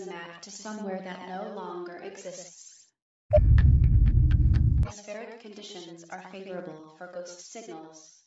a map to somewhere that no longer exists. Atmospheric conditions are favorable for ghost signals.